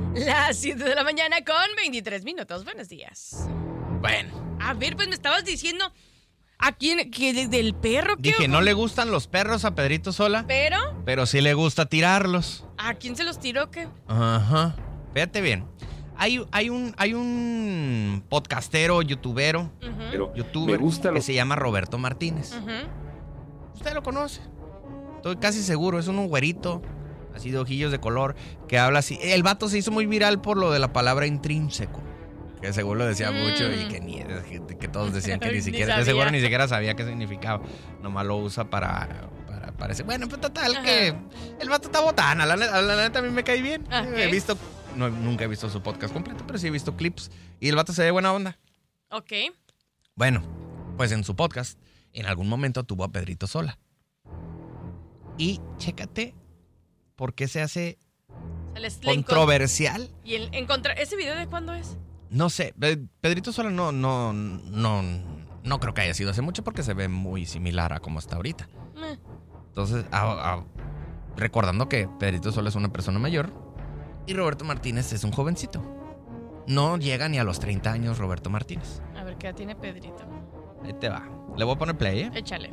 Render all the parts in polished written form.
Las 7 de la mañana con 23 minutos. Buenos días. Bueno. A ver, pues me estabas diciendo... ¿A quién? ¿Del perro? ¿Qué? Dije, no le gustan los perros a Pedrito Sola. Pero sí le gusta tirarlos. ¿A quién se los tiró qué? Ajá. Fíjate bien. Hay un podcastero, youtubero, youtuber que se llama Roberto Martínez. Usted lo conoce. Estoy casi seguro. Es un güerito, así de ojillos de color, que habla así. El vato se hizo muy viral por lo de la palabra intrínseco. Que seguro lo decía mucho y que todos decían que ni siquiera, de seguro ni siquiera sabía qué significaba. Nomás lo usa para parecer. Bueno, pues total, que el vato está botana. La neta a mí me cae bien. He visto, nunca he visto su podcast completo, pero sí he visto clips. Y el vato se ve buena onda. Ok. Bueno, pues en su podcast, en algún momento tuvo a Pedrito Sola. Y chécate por qué se hace controversial. ¿Y ese video de cuándo es? No sé, Pedrito Sola no creo que haya sido hace mucho porque se ve muy similar a como está ahorita. Entonces, recordando que Pedrito Sola es una persona mayor y Roberto Martínez es un jovencito. No llega ni a los 30 años Roberto Martínez. A ver, ¿qué edad tiene Pedrito? Ahí te va. Le voy a poner play, ¿eh? Échale.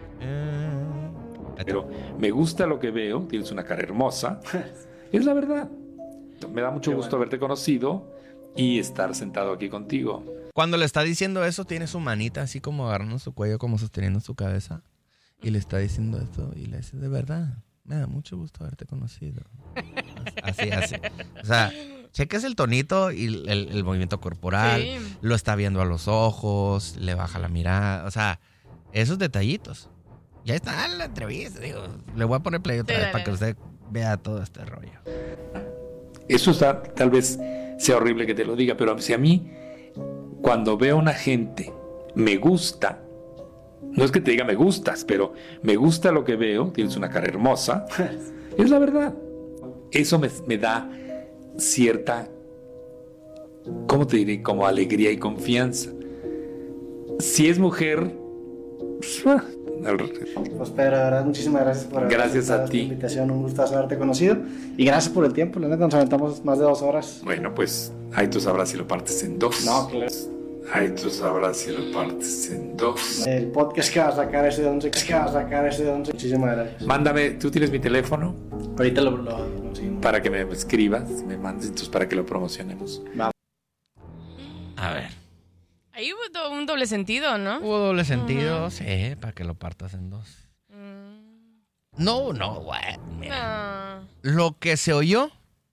Pero me gusta lo que veo, tienes una cara hermosa. Es la verdad. Me da mucho gusto haberte conocido y estar sentado aquí contigo. Cuando le está diciendo eso, tiene su manita así como agarrando su cuello, como sosteniendo su cabeza. Y le está diciendo esto y le dice, de verdad, me da mucho gusto haberte conocido. Así. O sea, cheques el tonito y el movimiento corporal. Sí. Lo está viendo a los ojos, le baja la mirada. O sea, esos detallitos. Ya está en la entrevista, digo. Le voy a poner play otra vez para que usted vea todo este rollo. Eso está, tal vez sea horrible que te lo diga, pero si a mí, cuando veo a una gente, me gusta, no es que te diga me gustas, pero me gusta lo que veo, tienes una cara hermosa, es la verdad. Eso me da cierta, ¿cómo te diré? Como alegría y confianza. Si es mujer, pues Pedro, de verdad, muchísimas gracias por esta invitación, un gusto haberte conocido y gracias por el tiempo, la neta nos aventamos más de 2 horas. Bueno, pues ahí tú sabrás si lo partes en 2. No, claro. Ahí tú sabrás si lo partes en 2. El podcast que va a sacar ese de 11, muchísimas gracias. Mándame, ¿tú tienes mi teléfono? Ahorita lo sí. Para que me escribas, me mandes, entonces para que lo promocionemos. Va. A ver. Ahí hubo un doble sentido, ¿no? Hubo doble sentido, sí, para que lo partas en 2. No, güey. Mira. Lo que se oyó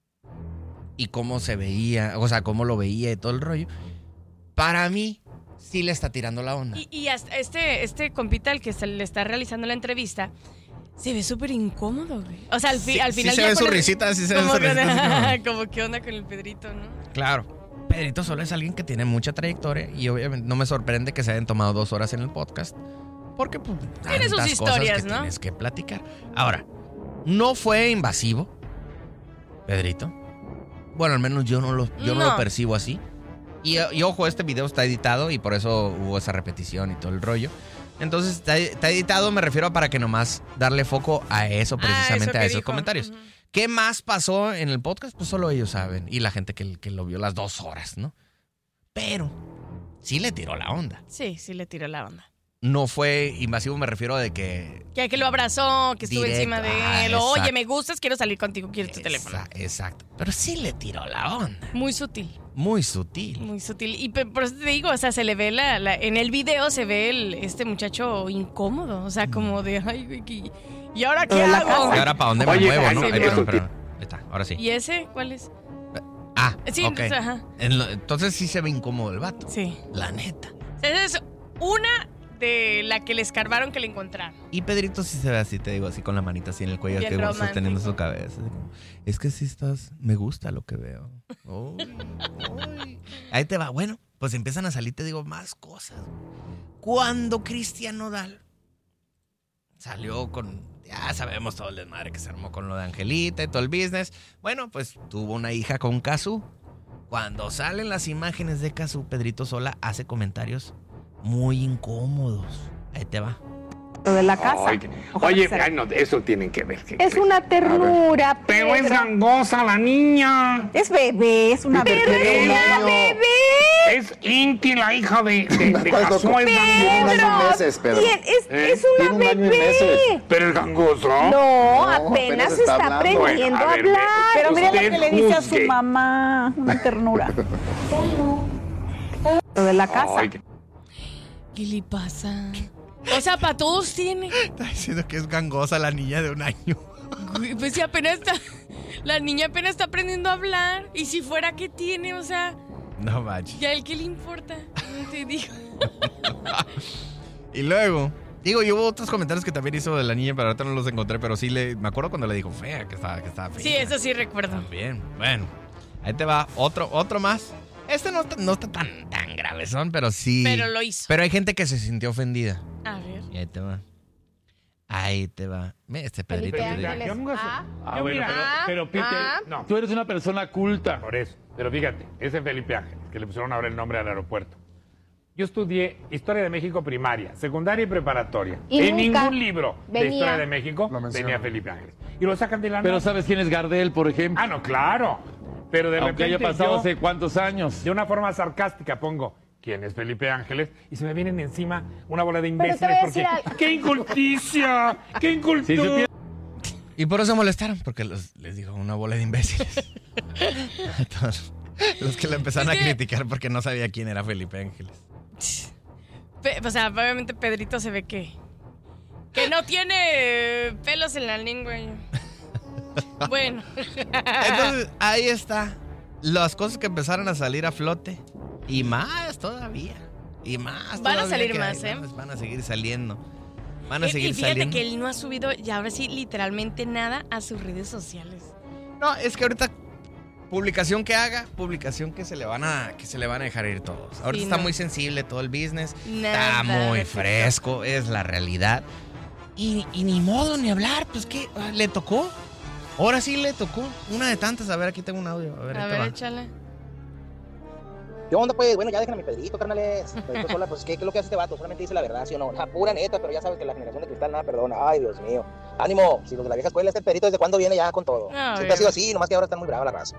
y cómo se veía, o sea, cómo lo veía y todo el rollo, para mí sí le está tirando la onda. Y hasta este compita al que se le está realizando la entrevista se ve súper incómodo, güey. O sea, al final... Sí se ve su risita, sí se ve su risita. Como que onda con el Pedrito, ¿no? Claro. Pedrito Sola es alguien que tiene mucha trayectoria y obviamente no me sorprende que se hayan tomado 2 horas en el podcast porque pues tiene sus historias, cosas que ¿no? Tienes que platicar. Ahora, no fue invasivo, Pedrito. Bueno, al menos yo no lo percibo así. Y ojo, este video está editado y por eso hubo esa repetición y todo el rollo. Entonces está editado, me refiero a para que nomás darle foco a eso, precisamente a esos comentarios. Uh-huh. ¿Qué más pasó en el podcast? Pues solo ellos saben. Y la gente que lo vio las 2 horas, ¿no? Pero sí le tiró la onda. Sí le tiró la onda. No fue invasivo, me refiero a de que... Que lo abrazó, que estuvo encima de él. Oye, me gustas, quiero salir contigo, quiero tu teléfono. Exacto. Pero sí le tiró la onda. Muy sutil. Muy sutil. Muy sutil. Y por eso te digo, o sea, se le ve en el video se ve este muchacho incómodo. O sea, como de, ay, güey, ¿y ahora qué hago? ¿Y ahora para dónde me muevo, no? Ahí está, ahora sí. ¿Y ese cuál es? Sí, ok. Ajá. Entonces sí se ve incómodo el vato. Sí. La neta. Esa es una de la que le escarbaron que le encontraron. Y Pedrito sí se ve así, te digo, así con la manita así en el cuello, que sosteniendo su cabeza. Es que sí me gusta lo que veo. Ahí te va. Bueno, pues empiezan a salir, te digo, más cosas. Cuando Cristian Nodal salió ya sabemos todo el desmadre que se armó con lo de Angelita y todo el business. Bueno, pues tuvo una hija con Cazzu. Cuando salen las imágenes de Cazzu, Pedrito Sola hace comentarios muy incómodos. Ahí te va. de la casa. Oye, no, eso tienen que ver. Es una ternura, pero es gangosa la niña. Es bebé, es una bebé. Es una bebé. Es Inti, la hija de Josué. Tiene un año y meses, Pedro. Es una bebé. Pero es gangoso. No, apenas está aprendiendo a hablar. Pero mira lo que le dice a su mamá. Una ternura. Lo de la casa. ¿Qué le pasa? O sea, para todos tiene. Está diciendo que es gangosa la niña de 1 año. Pues si apenas está... La niña apenas está aprendiendo a hablar. Y si fuera, ¿qué tiene? O sea... No manches. ¿Y a él qué le importa? No te digo. Y luego... Digo, y hubo otros comentarios que también hizo de la niña, pero ahorita no los encontré. Pero sí, me acuerdo cuando le dijo fea, que estaba fea. Sí, eso sí recuerdo. También. Bueno, ahí te va. Otro más. Este no está tan gravezón, pero sí. Pero lo hizo. Pero hay gente que se sintió ofendida. A ver. Y ahí te va. Este Pedrito. Yo nunca pero Peter, no. Tú eres una persona culta. Por eso. Pero fíjate, ese Felipe Ángeles, que le pusieron ahora el nombre al aeropuerto. Yo estudié Historia de México primaria, secundaria y preparatoria. Y en nunca ningún libro de Historia de México venía Felipe Ángeles. Y lo sacan de la Pero ¿sabes quién es Gardel, por ejemplo? Ah, no, claro. Pero de Aunque repente haya pasado yo, hace cuántos años. de una forma sarcástica pongo ¿quién es Felipe Ángeles? Y se me vienen encima una bola de imbéciles porque ¡qué inculticia! ¡Qué incultura! Y por eso molestaron, porque les dijo una bola de imbéciles. A todos los que le empezaron a criticar porque no sabía quién era Felipe Ángeles. O sea, obviamente Pedrito se ve que no tiene pelos en la lengua. Bueno. Entonces, ahí está. Las cosas que empezaron a salir a flote. Y más todavía. Y más Van todavía a salir más, Van a seguir saliendo. Van a Y seguir fíjate saliendo. que él no ha subido, ya ahora sí, literalmente nada a sus redes sociales. No, es que ahorita publicación que haga, publicación que se le van a dejar ir todos. Ahorita Sí, está no. muy sensible todo el business. Nada Está muy de fresco, es la realidad. Y ni modo ni hablar, pues que le tocó. Ahora sí le tocó. Una de tantas. A ver, aquí tengo un audio. A ver, ahí te va. Échale. ¿Qué onda, pues? Bueno, ya dejen a mi Pedrito, carnales. Pedrito Sola, pues, ¿qué es lo que hace este vato? Solamente dice la verdad, ¿sí o no? La pura neta, pero ya sabes que la generación de cristal nada perdona. Ay, Dios mío. Ánimo, si los de la vieja escuela, este Pedrito, ¿desde cuándo viene ya con todo? Siempre ha sido así, nomás que ahora está muy brava la raza.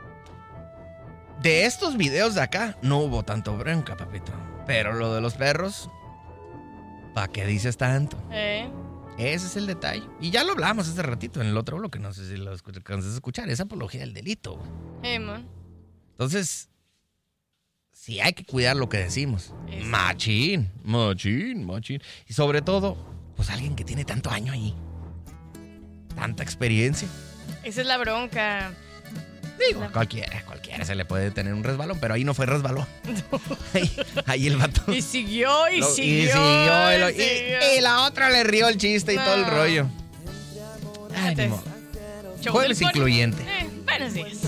De estos videos de acá, no hubo tanto bronca, papito. Pero lo de los perros, ¿para qué dices tanto? Ese es el detalle. Y ya lo hablamos hace ratito en el otro bloque. No sé si lo alcanzas a escuchar. Es apología del delito. Man. Entonces, sí hay que cuidar lo que decimos. Machín. Y sobre todo, pues alguien que tiene tanto año ahí. Tanta experiencia. Esa es la bronca. Digo, cualquiera se le puede tener un resbalón, pero ahí no fue resbalón. Ahí el vato. Y siguió. Y la otra le rió el chiste y todo el rollo. Ay, ni modo. Jueves incluyente. Buenos días.